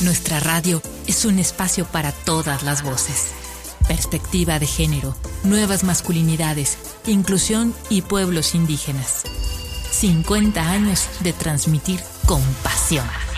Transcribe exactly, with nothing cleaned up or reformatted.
Nuestra radio es un espacio para todas las voces. Perspectiva de género, nuevas masculinidades, inclusión y pueblos indígenas. cincuenta años de transmitir con pasión.